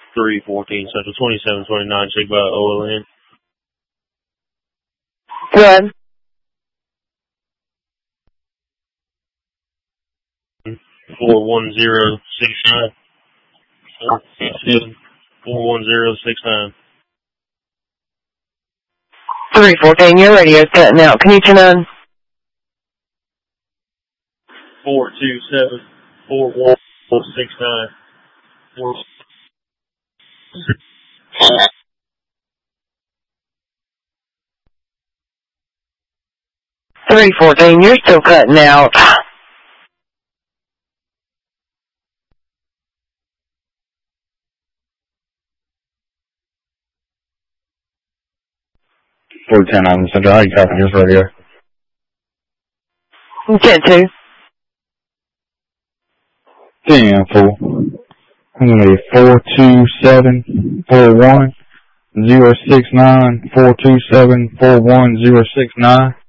314 Central 2729, check by OLN. Good. 41069. 41069. 314, your radio's cutting out. Can you turn on? 427 41069. 314, you're still cutting out. $410 on the Central. How you copy this radio? 10-2. 10, fool. I'm going to be 427-41-069, 427-41-069.